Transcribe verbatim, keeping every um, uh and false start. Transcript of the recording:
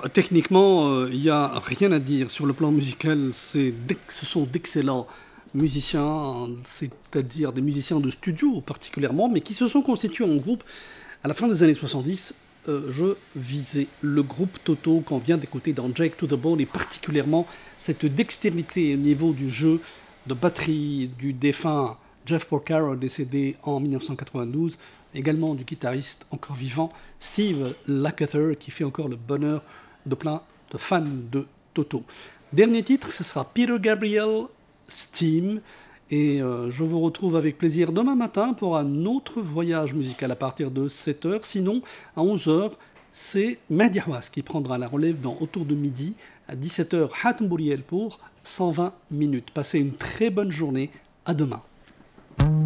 Techniquement, il n'y a rien à dire. Sur le plan musical, c'est, ce sont d'excellents musiciens, c'est-à-dire des musiciens de studio particulièrement, mais qui se sont constitués en groupe à la fin des années soixante-dix. Euh, je visais le groupe Toto qu'on vient d'écouter dans Jake to the Bone, et particulièrement cette dextérité au niveau du jeu de batterie du défunt Jeff Porcaro, décédé en dix-neuf cent quatre-vingt-douze, également du guitariste encore vivant Steve Lukather, qui fait encore le bonheur de plein de fans de Toto. Dernier titre, ce sera Peter Gabriel, Steam, et euh, je vous retrouve avec plaisir demain matin pour un autre voyage musical à partir de sept heures. Sinon, à onze heures, c'est Mehdi Hawass qui prendra la relève dans Autour de midi. À dix-sept heures, Hatem Bouriel pour cent vingt minutes. Passez une très bonne journée. À demain.